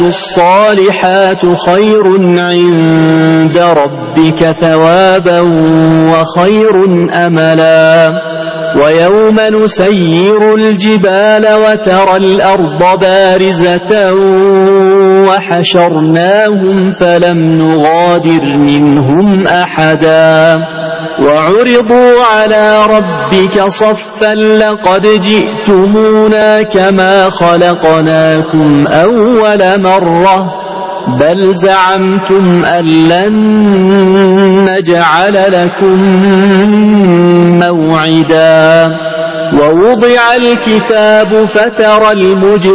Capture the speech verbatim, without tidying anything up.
الصالحات خير عند ربك ثوابا وخير أملا ويوم نسير الجبال وترى الأرض بارزة وحشرناهم فلم نغادر منهم أحدا وعرضوا على ربك صفا لقد جئتمونا كما خلقناكم أول مرة بل زعمتم أن لن نجعل لكم موعدا ووضع الكتاب فترى المجرمين